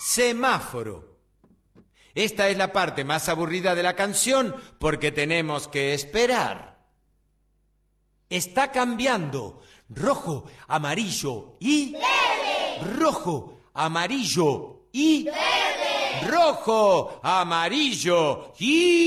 semáforo. Esta es la parte más aburrida de la canción porque tenemos que esperar. Está cambiando. Rojo, amarillo y... ¡verde! Rojo, amarillo y... ¡verde! Rojo, amarillo y...